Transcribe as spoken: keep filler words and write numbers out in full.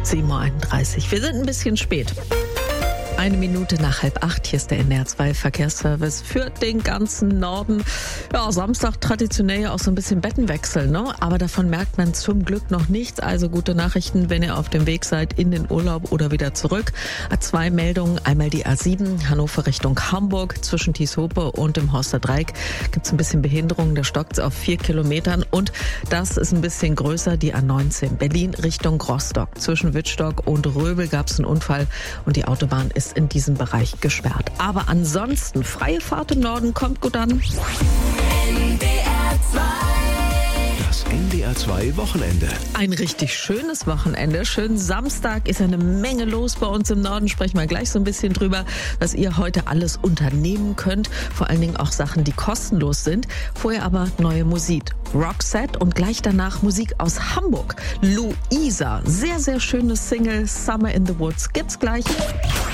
sieben Uhr einunddreißig. Wir sind ein bisschen spät. Eine Minute nach halb acht, hier ist der N D R zwei Verkehrsservice für den ganzen Norden. Ja, Samstag traditionell ja auch so ein bisschen Bettenwechsel, ne? Aber davon merkt man zum Glück noch nichts. Also gute Nachrichten, wenn ihr auf dem Weg seid in den Urlaub oder wieder zurück. A zwei Meldungen, einmal die A sieben, Hannover Richtung Hamburg, zwischen Tieshope und dem Horster Dreieck gibt's ein bisschen Behinderung, da stockt's auf vier Kilometern. Und das ist ein bisschen größer, die A neunzehn, Berlin Richtung Rostock. Zwischen Wittstock und Röbel gab's einen Unfall und die Autobahn ist in diesem Bereich gesperrt. Aber ansonsten, freie Fahrt im Norden kommt gut an. N D R zwei. Das N D R zwei Wochenende. Ein richtig schönes Wochenende. Schönen Samstag, ist ja eine Menge los bei uns im Norden. Sprechen wir gleich so ein bisschen drüber, was ihr heute alles unternehmen könnt. Vor allen Dingen auch Sachen, die kostenlos sind. Vorher aber neue Musik. Roxette und gleich danach Musik aus Hamburg. Luisa, sehr, sehr schöne Single Summer in the Woods. Gibt's gleich.